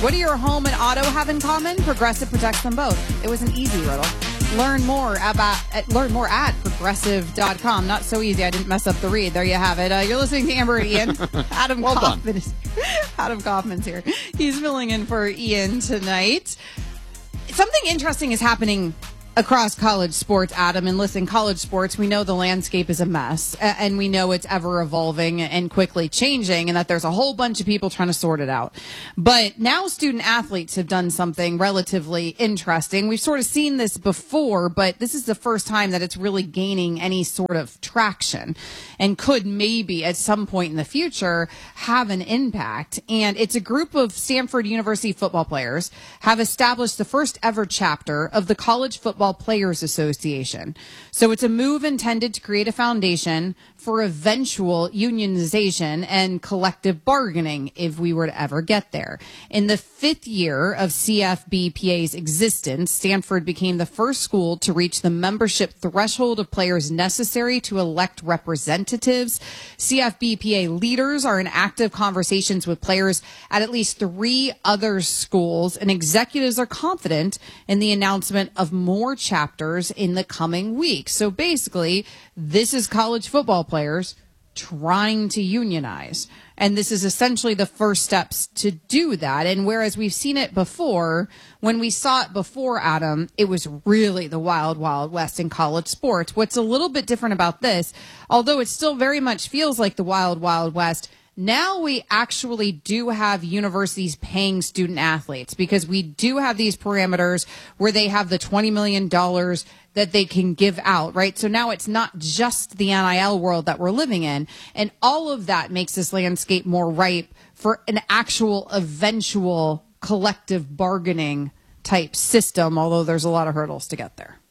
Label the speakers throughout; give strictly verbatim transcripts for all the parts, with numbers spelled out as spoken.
Speaker 1: What do your home and auto have in common? Progressive protects them both. It was an easy riddle. Learn more about uh, learn more at progressive dot com. Not so easy. I didn't mess up the read. There you have it. Uh, you're listening to Amber and Ian. Adam
Speaker 2: well
Speaker 1: Kaufman is, Adam Kaufman's here. He's filling in for Ian tonight. Something interesting is happening across college sports, Adam. And listen, college sports, we know the landscape is a mess, and we know it's ever evolving and quickly changing, and that there's a whole bunch of people trying to sort it out. But now student athletes have done something relatively interesting. We've sort of seen this before, but this is the first time that it's really gaining any sort of traction and could maybe at some point in the future have an impact. And it's a group of Stanford University football players have established the first ever chapter of the College Football Players Association. So it's a move intended to create a foundation for eventual unionization and collective bargaining if we were to ever get there. In the fifth year of C F B P A's existence, Stanford became the first school to reach the membership threshold of players necessary to elect representatives. C F B P A leaders are in active conversations with players at at least three other schools, and executives are confident in the announcement of more chapters in the coming weeks. So basically, this is college football players trying to unionize. And this is essentially the first steps to do that. And whereas we've seen it before, when we saw it before, Adam, it was really the wild, wild west in college sports. What's a little bit different about this, although it still very much feels like the wild, wild west, now we actually do have universities paying student athletes, because we do have these parameters where they have the twenty million dollars that they can give out, right? So now it's not just the N I L world that we're living in. And all of that makes this landscape more ripe for an actual eventual collective bargaining type system, although there's a lot of hurdles to get there.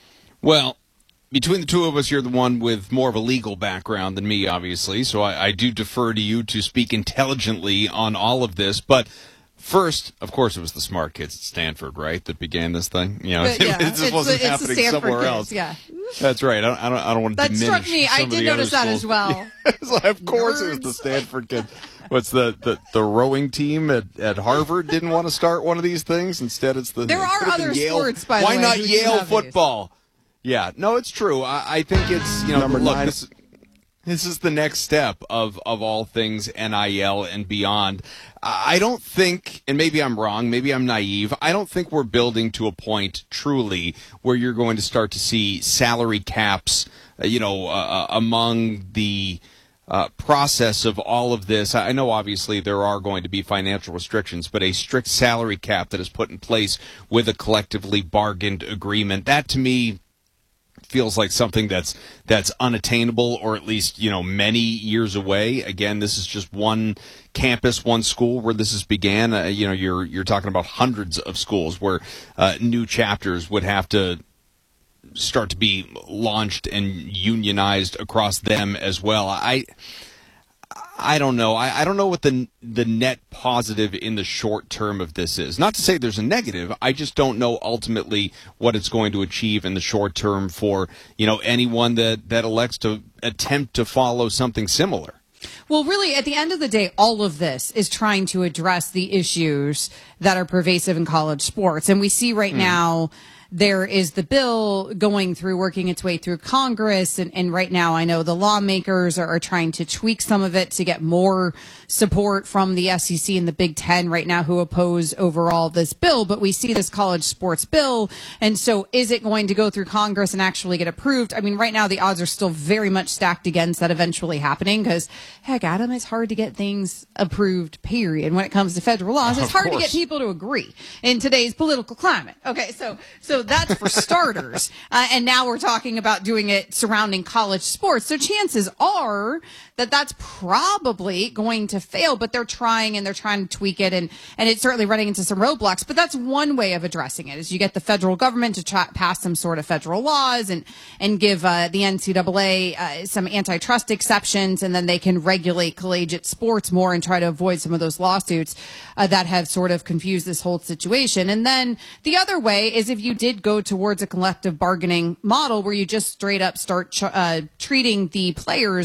Speaker 2: Well, between the two of us, you're the one with more of a legal background than me, obviously, so I, I do defer to you to speak intelligently on all of this. But first, of course, it was the smart kids at Stanford, right, that began this thing. You know,
Speaker 1: But, yeah,
Speaker 2: it, it just
Speaker 1: it's
Speaker 2: wasn't
Speaker 1: the- it's the
Speaker 2: happening
Speaker 1: Stanford
Speaker 2: somewhere
Speaker 1: kids,
Speaker 2: else.
Speaker 1: yeah.
Speaker 2: That's right. I don't, I don't, I don't want to
Speaker 1: That
Speaker 2: diminish
Speaker 1: struck me.
Speaker 2: some
Speaker 1: I
Speaker 2: of
Speaker 1: did
Speaker 2: the other
Speaker 1: notice that
Speaker 2: schools.
Speaker 1: as well.
Speaker 2: It's like, of course, it was the
Speaker 1: Nerds.
Speaker 2: Stanford kids. What's the, the, the rowing team at, at Harvard didn't want to start one of these things? Instead, it's the
Speaker 1: There
Speaker 2: it
Speaker 1: are
Speaker 2: could have been
Speaker 1: other
Speaker 2: Yale.
Speaker 1: sports, by the
Speaker 2: Why
Speaker 1: way,
Speaker 2: not
Speaker 1: who do
Speaker 2: Yale
Speaker 1: have these.
Speaker 2: football? Yeah, no, it's true. I, I think it's, you know,
Speaker 3: Number
Speaker 2: look,
Speaker 3: nine.
Speaker 2: this, this is the next step of, of all things N I L and beyond. I don't think, and maybe I'm wrong, maybe I'm naive, I don't think we're building to a point truly where you're going to start to see salary caps, uh, you know, uh, among the uh, process of all of this. I know obviously there are going to be financial restrictions, but a strict salary cap that is put in place with a collectively bargained agreement, that to me feels like something that's that's unattainable, or at least, you know, many years away. Again, this is just one campus, one school where this has began. Uh, you know, you're you're talking about hundreds of schools where uh, new chapters would have to start to be launched and unionized across them as well. I I don't know. I, I don't know what the the net positive in the short term of this is. Not to say there's a negative. I just don't know ultimately what it's going to achieve in the short term for, you know, anyone that, that elects to attempt to follow something similar.
Speaker 1: Well, really, at the end of the day, all of this is trying to address the issues that are pervasive in college sports. And we see right mm. now there is the bill going through, working its way through Congress. And, and right now, I know the lawmakers are, are trying to tweak some of it to get more support from the S E C and the Big Ten right now, who oppose overall this bill. But we see this college sports bill. And so is it going to go through Congress and actually get approved? I mean, right now, the odds are still very much stacked against that eventually happening, because, heck, Adam, it's hard to get things approved, period. When it comes to federal laws, it's hard to get people to agree in today's political climate. Okay, so so that's for starters. Uh, and now we're talking about doing it surrounding college sports. So chances are that that's probably going to fail, but they're trying and they're trying to tweak it, and, and it's certainly running into some roadblocks. But that's one way of addressing it, is you get the federal government to try, pass some sort of federal laws and, and give uh, the N C double A uh, some antitrust exceptions, and then they can regulate collegiate sports more and try to avoid some of those lawsuits uh, that have sort of confused this whole situation. And then the other way is if you did go towards a collective bargaining model where you just straight up start ch- uh, treating the players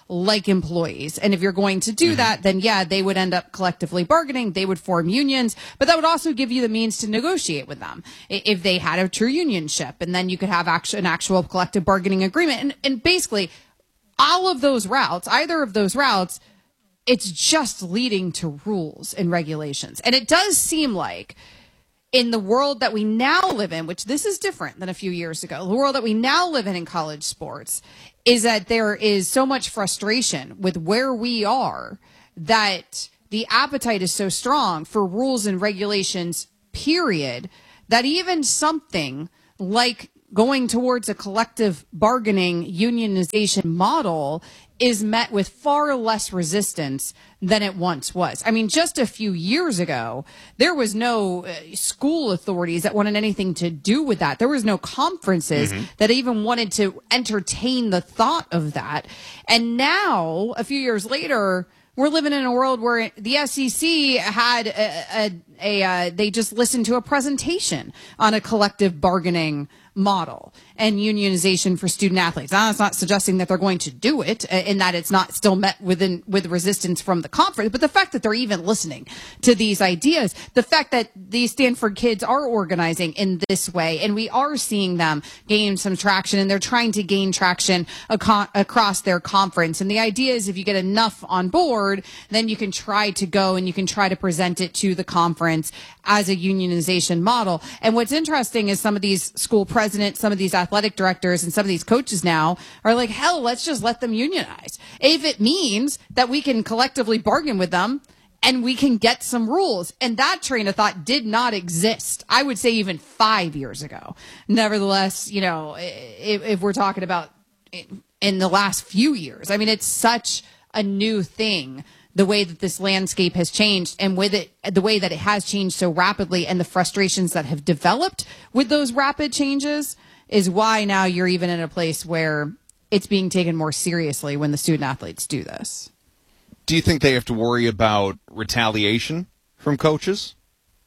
Speaker 1: like employees. And if you're going to do mm-hmm. that, then yeah, they would end up collectively bargaining. They would form unions, but that would also give you the means to negotiate with them if they had a true unionship. And then you could have actu- an actual collective bargaining agreement. And, and basically all of those routes, either of those routes, it's just leading to rules and regulations. And it does seem like in the world that we now live in, which this is different than a few years ago, the world that we now live in in college sports, is that there is so much frustration with where we are that the appetite is so strong for rules and regulations, period, that even something like going towards a collective bargaining unionization model is met with far less resistance than it once was. I mean, just a few years ago, there was no uh, school authorities that wanted anything to do with that. There was no conferences mm-hmm. that even wanted to entertain the thought of that. And now, a few years later, we're living in a world where the S E C had a, a, a uh, they just listened to a presentation on a collective bargaining model and unionization for student athletes. Now, it's not suggesting that they're going to do it in that it's not still met within with resistance from the conference, but the fact that they're even listening to these ideas, the fact that these Stanford kids are organizing in this way, and we are seeing them gain some traction, and they're trying to gain traction aco- across their conference. And the idea is if you get enough on board, then you can try to go and you can try to present it to the conference as a unionization model. And what's interesting is some of these school presidents, some of these athletic directors, and some of these coaches now are like, hell, let's just let them unionize. If it means that we can collectively bargain with them and we can get some rules. And that train of thought did not exist, I would say, even five years ago. Nevertheless, you know, if, if we're talking about in the last few years, I mean, it's such a new thing, the way that this landscape has changed, and with it, the way that it has changed so rapidly, and the frustrations that have developed with those rapid changes is why now you're even in a place where it's being taken more seriously when the student athletes do this.
Speaker 2: Do you think they have to worry about retaliation from coaches?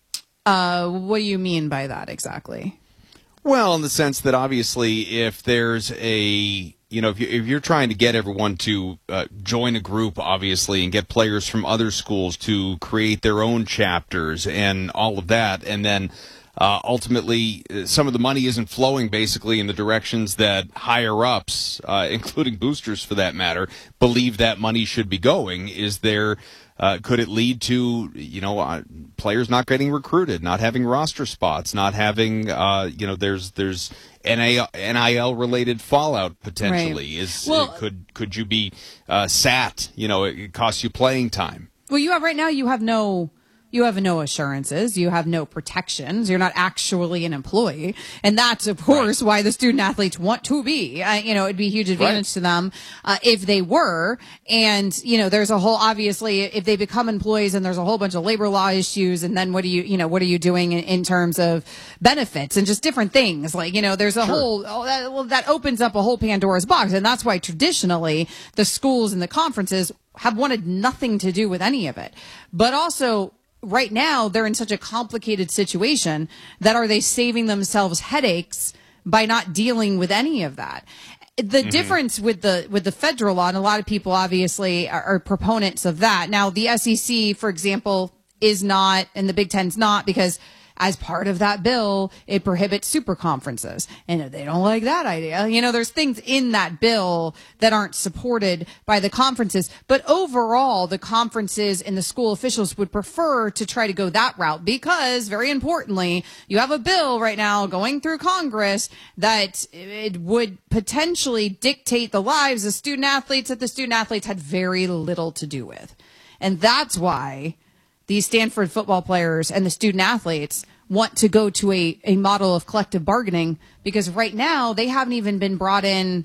Speaker 1: Uh, what do you mean by that exactly?
Speaker 2: Well, in the sense that obviously if there's a, you know, if, you, if you're trying to get everyone to uh, join a group, obviously, and get players from other schools to create their own chapters and all of that, and then uh, ultimately some of the money isn't flowing basically in the directions that higher ups, uh, including boosters for that matter, believe that money should be going, is there... Uh, could it lead to, you know, uh, players not getting recruited, not having roster spots, not having, uh, you know, there's there's N I L related fallout potentially. Right. Is
Speaker 1: well,
Speaker 2: could could you be uh, sat? You know, it, it costs you playing time.
Speaker 1: Well, you have right now. You have no. You have no assurances. You have no protections. You're not actually an employee. And that's, of course, right. why the student athletes want to be. Uh, you know, it'd be a huge advantage right. to them uh, if they were. And, you know, there's a whole, obviously, if they become employees and there's a whole bunch of labor law issues, and then what do you, you know, what are you doing in, in terms of benefits and just different things? Like, you know, there's a sure. whole, oh, that, well, that opens up a whole Pandora's box. And that's why traditionally the schools and the conferences have wanted nothing to do with any of it. But also, right now, they're in such a complicated situation that are they saving themselves headaches by not dealing with any of that? The mm-hmm. difference with the with the federal law, and a lot of people obviously are, are proponents of that. Now, the S E C, for example, is not, and the Big Ten's not, because as part of that bill, it prohibits super conferences. And if they don't like that idea, you know, there's things in that bill that aren't supported by the conferences. But overall, the conferences and the school officials would prefer to try to go that route because, very importantly, you have a bill right now going through Congress that it would potentially dictate the lives of student athletes that the student athletes had very little to do with. And that's why these Stanford football players and the student athletes want to go to a, a model of collective bargaining, because right now they haven't even been brought in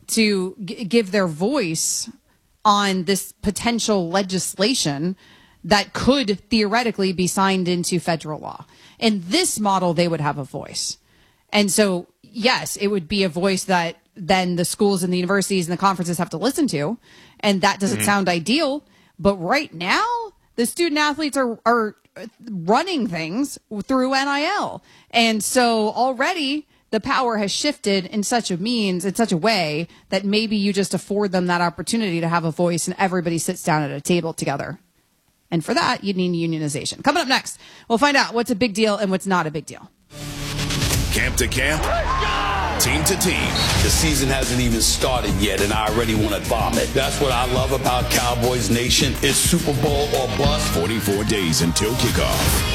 Speaker 1: to g- give their voice on this potential legislation that could theoretically be signed into federal law. In this model, they would have a voice. And so, yes, it would be a voice that then the schools and the universities and the conferences have to listen to. And that doesn't mm-hmm. sound ideal. But right now, the student athletes are, are running things through N I L. And so already the power has shifted in such a means, in such a way that maybe you just afford them that opportunity to have a voice and everybody sits down at a table together. And for that, you need unionization. Coming up next, we'll find out what's a big deal and what's not a big deal.
Speaker 3: Camp to camp, team to team.
Speaker 4: The season hasn't even started yet, and I already want to vomit. That's what I love about Cowboys Nation. It's Super Bowl or bust.
Speaker 3: forty-four days until kickoff.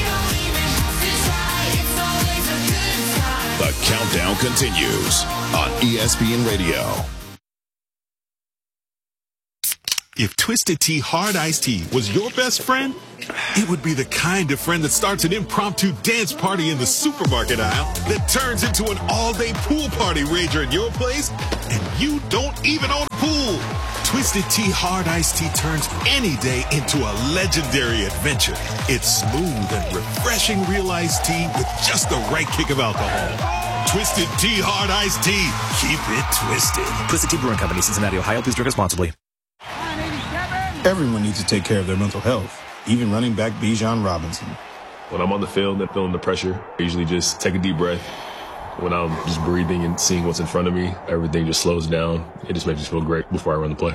Speaker 3: The countdown continues on E S P N Radio.
Speaker 5: If Twisted Tea Hard Iced Tea was your best friend, it would be the kind of friend that starts an impromptu dance party in the supermarket aisle that turns into an all-day pool party rager at your place, and you don't even own a pool. Twisted Tea Hard Iced Tea turns any day into a legendary adventure. It's smooth and refreshing real iced tea with just the right kick of alcohol. Twisted Tea Hard Iced Tea. Keep it twisted.
Speaker 6: Twisted Tea Brewing Company, Cincinnati, Ohio. Please drink responsibly.
Speaker 7: Everyone needs to take care of their mental health, even running back Bijan Robinson.
Speaker 8: When I'm on the field and feeling the pressure, I usually just take a deep breath. When I'm just breathing and seeing what's in front of me, everything just slows down. It just makes me feel great before I run the play.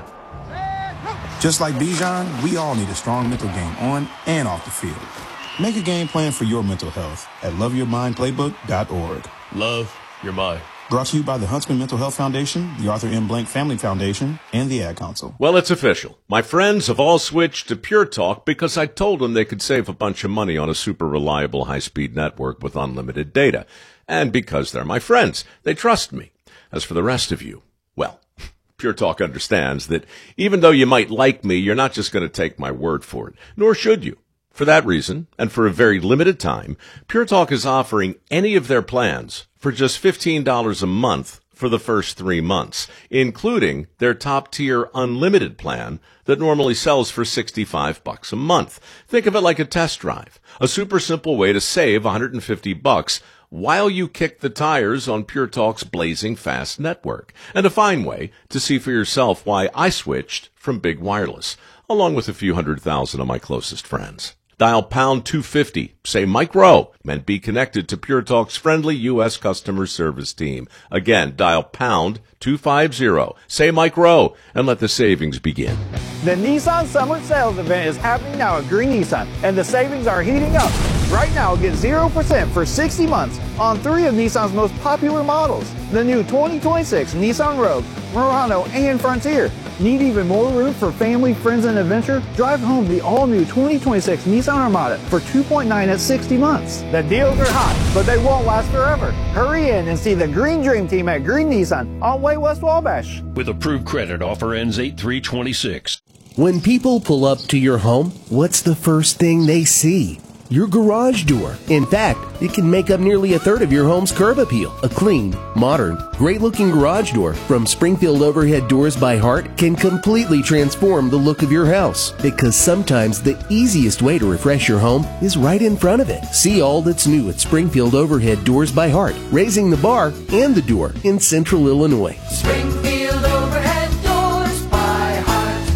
Speaker 7: Just like Bijan, we all need a strong mental game on and off the field. Make a game plan for your mental health at love your mind playbook dot org.
Speaker 8: Love your mind.
Speaker 7: Brought to you by the Huntsman Mental Health Foundation, the Arthur M. Blank Family Foundation, and the Ad Council.
Speaker 9: Well, it's official. My friends have all switched to Pure Talk because I told them they could save a bunch of money on a super reliable high-speed network with unlimited data. And because they're my friends, they trust me. As for the rest of you, well, Pure Talk understands that even though you might like me, you're not just going to take my word for it, nor should you. For that reason, and for a very limited time, Pure Talk is offering any of their plans for just fifteen dollars a month for the first three months, including their top-tier unlimited plan that normally sells for sixty-five bucks a month. Think of it like a test drive, a super simple way to save one hundred fifty bucks while you kick the tires on Pure Talk's blazing fast network, and a fine way to see for yourself why I switched from Big Wireless, along with a few hundred thousand of my closest friends. Dial pound two fifty, say Mike Rowe, and be connected to Pure Talk's friendly U S customer service team. Again, dial pound two fifty, say Mike Rowe, and let the savings begin.
Speaker 10: The Nissan Summer Sales Event is happening now at Green Nissan, and the savings are heating up. Right now, get zero percent for sixty months on three of Nissan's most popular models. The new twenty twenty-six Nissan Rogue, Murano, and Frontier. Need even more room for family, friends, and adventure? Drive home the all-new twenty twenty-six Nissan Armada for two point nine at sixty months. The deals are hot, but they won't last forever. Hurry in and see the Green Dream Team at Green Nissan on Way West Wabash.
Speaker 11: With approved credit, offer ends eight three twenty-six.
Speaker 12: When people pull up to your home, what's the first thing they see? Your garage door. In fact, it can make up nearly a third of your home's curb appeal. A clean, modern, great-looking garage door from Springfield Overhead Doors by Heart can completely transform the look of your house. Because sometimes the easiest way to refresh your home is right in front of it. See all that's new at Springfield Overhead Doors by Heart, raising the bar and the door in Central Illinois.
Speaker 13: Springfield Overhead Doors by Heart.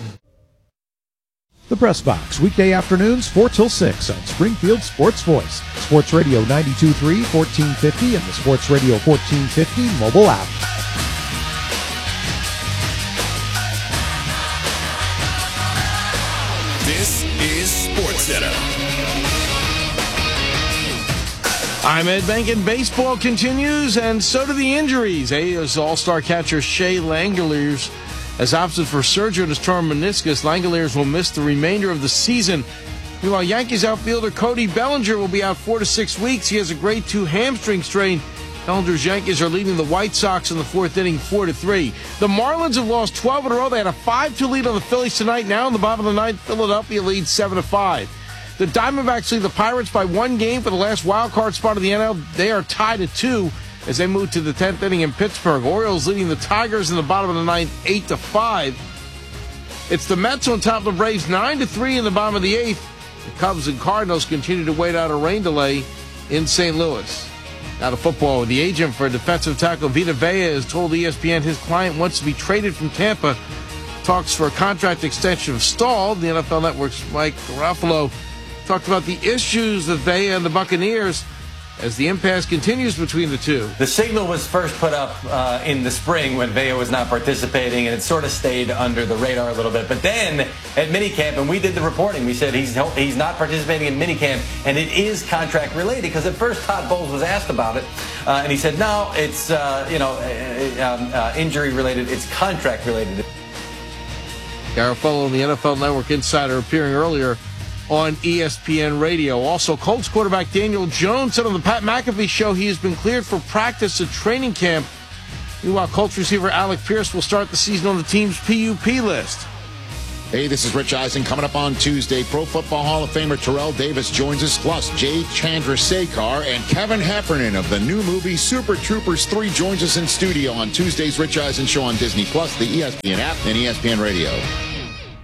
Speaker 14: The Press Box, weekday afternoons, four till six on Springfield Sports Voice, Sports Radio ninety-two point three, fourteen fifty, and the Sports Radio fourteen fifty mobile app.
Speaker 3: This is SportsCenter.
Speaker 15: I'm Ed Bankin. Baseball continues, and so do the injuries. A's all-star catcher Shea Langeliers has opted for surgery on his torn meniscus. Langeliers will miss the remainder of the season. Meanwhile, Yankees outfielder Cody Bellinger will be out four to six weeks. He has a grade two hamstring strain. Bellinger's Yankees are leading the White Sox in the fourth inning, four to three. The Marlins have lost twelve in a row. They had a five two lead on the Phillies tonight. Now in the bottom of the ninth, Philadelphia leads seven to five. The Diamondbacks lead the Pirates by one game for the last wild card spot of the N L. They are tied at two as they move to the tenth inning in Pittsburgh. Orioles leading the Tigers in the bottom of the ninth, eight to five. It's the Mets on top of the Braves, nine to three in the bottom of the eighth. The Cubs and Cardinals continue to wait out a rain delay in Saint Louis. Now to football. The agent for defensive tackle Vita Vea has told E S P N his client wants to be traded from Tampa. Talks for a contract extension have stalled. The N F L Network's Mike Garofalo talked about the issues that Vea and the Buccaneers as the impasse continues between the two.
Speaker 16: The signal was first put up uh, in the spring when Vea was not participating, and it sort of stayed under the radar a little bit. But then at minicamp, and we did the reporting, we said he's he's not participating in minicamp, and it is contract related, because at first Todd Bowles was asked about it, uh, and he said, no, it's uh, you know um, uh, injury related, it's contract related.
Speaker 15: Garofalo and the N F L Network Insider appearing earlier on E S P N Radio. Also, Colts quarterback Daniel Jones said on the Pat McAfee show he has been cleared for practice at training camp. Meanwhile, Colts receiver Alec Pierce will start the season on the team's P U P list.
Speaker 17: Hey, this is Rich Eisen. Coming up on Tuesday, Pro Football Hall of Famer Terrell Davis joins us, plus Jay Chandrasekhar and Kevin Heffernan of the new movie Super Troopers three joins us in studio on Tuesday's Rich Eisen Show on Disney Plus, the E S P N app, and E S P N Radio.